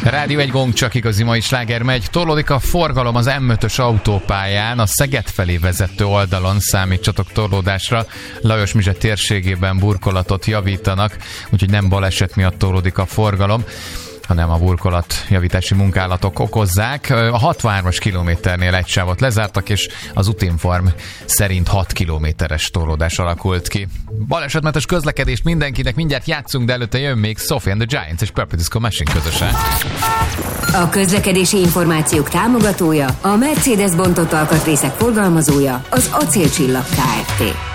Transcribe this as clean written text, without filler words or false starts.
Rádió egy gong, csak igazi mai sláger megy. Torlódik a forgalom az M5-ös autópályán, a Szeged felé vezető oldalon, számítsatok torlódásra. Lajos Mizse térségében burkolatot javítanak, úgyhogy nem baleset miatt torlódik a forgalom, hanem a burkolatjavítási munkálatok okozzák. A 63-as kilométernél egy sávot lezártak, és az Utinform szerint 6 kilométeres torlódás alakult ki. Balesetmentes közlekedést mindenkinek, mindjárt játszunk, de előtte jön még Sophie and the Giants és Purple Disco Machine közösen. A közlekedési információk támogatója, a Mercedes bontott alkatrészek forgalmazója, az Acélcsillag Kft.